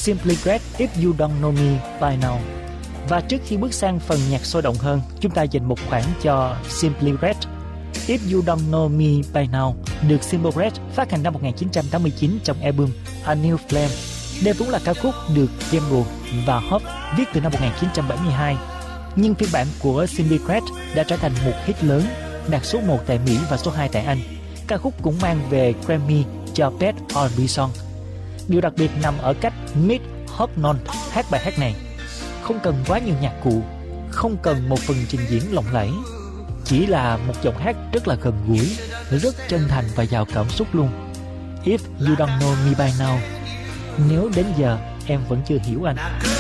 Simply Great If You Don't Know Me By Now. Và trước khi bước sang phần nhạc sôi động hơn, chúng ta dành một khoảng cho Simply Great If You Don't Know Me By Now, được Simply Red phát hành năm 1989 trong album A New Flame. Đây vốn là ca khúc được Campbell và Hope viết từ năm 1972, nhưng phiên bản của Simply Red đã trở thành một hit lớn, đạt số 1 tại Mỹ và số 2 tại Anh. Ca khúc cũng mang về Grammy cho Best R&B Song. Điều đặc biệt nằm ở cách Mick Hucknall hát bài hát này. Không cần quá nhiều nhạc cụ, không cần một phần trình diễn lộng lẫy, chỉ là một giọng hát rất là gần gũi, rất chân thành và giàu cảm xúc luôn. If you don't know me by now, nếu đến giờ em vẫn chưa hiểu anh.